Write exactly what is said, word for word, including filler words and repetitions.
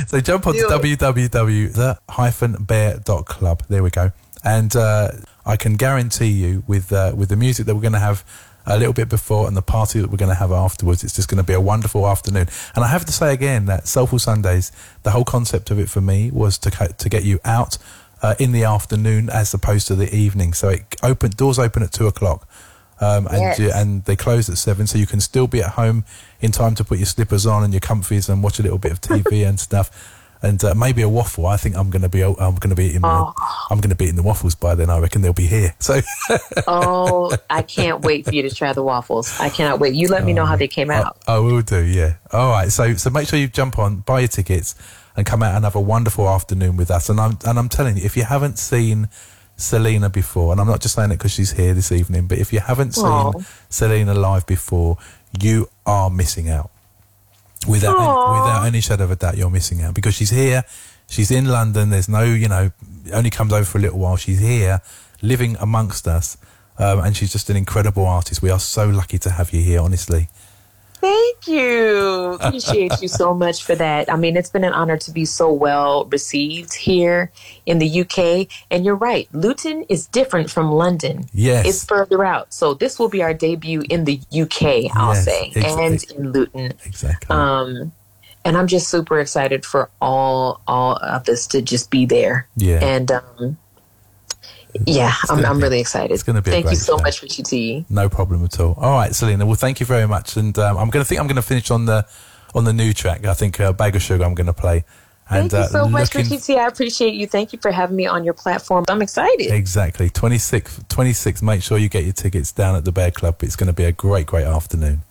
So jump on to w w w dot the bear dot club. There we go. And uh, I can guarantee you with uh, with the music that we're going to have a little bit before and the party that we're going to have afterwards, it's just going to be a wonderful afternoon. And I have to say again that Soulful Sundays, the whole concept of it for me was to to get you out uh, in the afternoon as opposed to the evening. So it open doors open at two o'clock. Um, and yes. you, and they close at seven, so you can still be at home in time to put your slippers on and your comfies and watch a little bit of T V and stuff, and uh, maybe a waffle. I think I'm going to be I'm going to be eating oh. I'm going to be eating the waffles by then. I reckon they'll be here. So oh, I can't wait for you to try the waffles. I cannot wait. You let me know how they came out. I, I will do. Yeah. All right. So so make sure you jump on, buy your tickets, and come out and have a wonderful afternoon with us. And I'm and I'm telling you, if you haven't seen Selena before, and I'm not just saying it because she's here this evening, but if you haven't seen Aww. Selena live before, you are missing out. Without any, without any shadow of a doubt, you're missing out because she's here. She's in London. There's no, you know, only comes over for a little while. She's here, living amongst us, um, and she's just an incredible artist. We are so lucky to have you here, honestly. Thank you. Appreciate you so much for that. I mean, it's been an honor to be so well received here in the U K. And you're right. Luton is different from London. Yes. It's further out. So this will be our debut in the U K, I'll yes, say, exactly. and in Luton. Exactly. Um, and I'm just super excited for all all of us to just be there. Yeah. And um, yeah, I'm, I'm really excited. It's going to be. Thank a great you so show. much, Richie T. No problem at all. All right, Selena. Well, thank you very much. And um, I'm going to think I'm going to finish on the on the new track. I think uh, Bag of Sugar. I'm going to play. And, Thank you so uh, much, looking... Richie T. I appreciate you. Thank you for having me on your platform. I'm excited. Exactly. twenty-sixth, twenty-sixth. Make sure you get your tickets down at the Bear Club. It's going to be a great, great afternoon.